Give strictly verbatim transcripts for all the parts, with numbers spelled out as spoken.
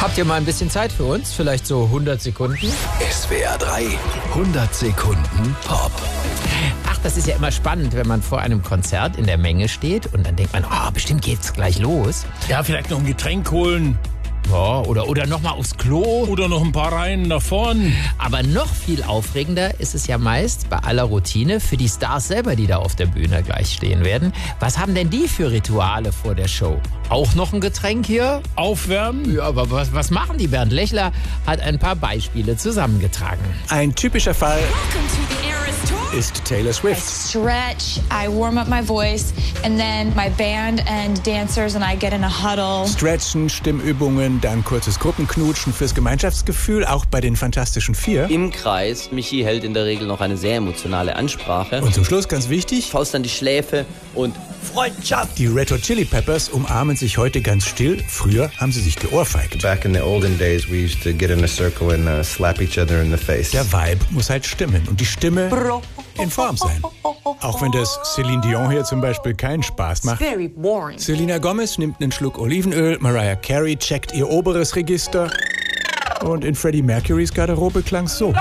Habt ihr mal ein bisschen Zeit für uns? Vielleicht so hundert Sekunden? S W R drei, hundert Sekunden Pop. Ach, das ist ja immer spannend, wenn man vor einem Konzert in der Menge steht und dann denkt man, oh, bestimmt geht's gleich los. Ja, vielleicht noch ein Getränk holen. Ja, oder, oder noch mal aufs Klo. Oder noch ein paar Reihen nach vorn. Aber noch viel aufregender ist es ja meist bei aller Routine für die Stars selber, die da auf der Bühne gleich stehen werden. Was haben denn die für Rituale vor der Show? Auch noch ein Getränk hier? Aufwärmen? Ja, aber was, was machen die? Bernd Lechler hat ein paar Beispiele zusammengetragen. Ein typischer Fall ist Taylor I Swift. stretch, I warm up my voice, and then my band and dancers and I get in a huddle. Stretchen, Stimmübungen, dann kurzes Gruppenknutschen fürs Gemeinschaftsgefühl, auch bei den Fantastischen Vier. Im Kreis. Michi hält in der Regel noch eine sehr emotionale Ansprache. Und zum Schluss, ganz wichtig, Faust an die Schläfe und Freundschaft. die Red Hot Chili Peppers umarmen sich heute ganz still. Früher haben sie sich geohrfeigt. Back in the olden days, we used to get in a circle and uh, slap each other in the face. Der Vibe muss halt stimmen und die Stimme in Form sein. Auch wenn das Celine Dion hier zum Beispiel keinen Spaß macht. Very boring. Selena Gomez nimmt einen Schluck Olivenöl, Mariah Carey checkt ihr oberes Register und in Freddie Mercurys Garderobe klang's so.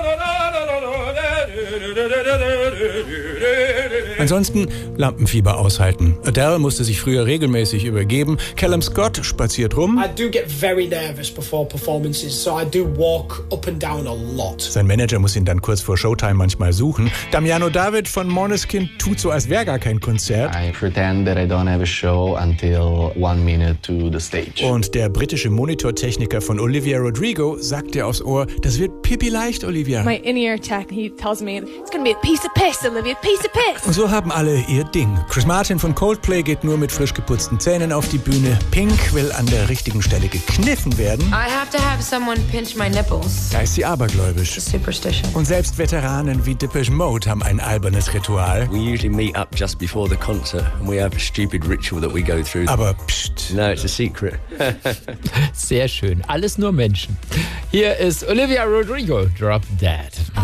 Ansonsten Lampenfieber aushalten. Adele musste sich früher regelmäßig übergeben. Callum Scott spaziert rum. I do get very nervous before performances, so I do walk up and down a lot. Sein Manager muss ihn dann kurz vor Showtime manchmal suchen. Damiano David von Måneskin tut so, als wäre gar kein Konzert. I pretend that I don't have a show until one minute to the stage. Und der britische Monitortechniker von Olivia Rodrigo sagt dir aufs Ohr, das wird pipi leicht, Olivia. My in-ear tech, he tells me, it's gonna be a piece of piss, Olivia, piece of piss. Und so haben alle ihr Ding. Chris Martin von Coldplay geht nur mit frisch geputzten Zähnen auf die Bühne. Pink will an der richtigen Stelle gekniffen werden. I have to have someone pinch my nipples. Da ist sie abergläubisch. Superstition. Und selbst Veteranen wie Depeche Mode haben ein albernes Ritual. We usually meet up just before the concert and we have a stupid ritual that we go through. Aber pst. No, it's a secret. Sehr schön. Alles nur Menschen. Hier ist Olivia Rodrigo, Drop Dead.